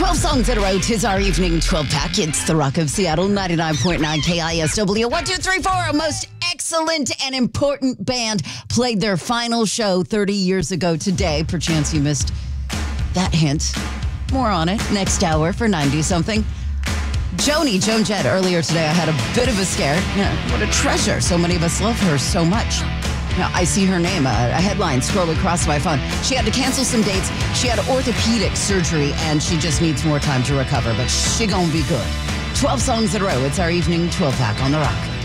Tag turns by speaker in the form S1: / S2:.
S1: 12 songs in a row. 'Tis our evening 12 pack. It's the Rock of Seattle, 99.9 KISW. 1, 2, 3, 4. A most excellent and important band played their final show 30 years ago today. Perchance you missed that hint. More on it next hour for 90-something. Joan Jett, earlier today, I had a bit of a scare. Yeah, what a treasure. So many of us love her so much. Now, I see her name, a headline scroll across my phone. She had to cancel some dates. She had orthopedic surgery, and she just needs more time to recover. But she gonna be good. 12 songs in a row. It's our evening 12-pack on The Rock.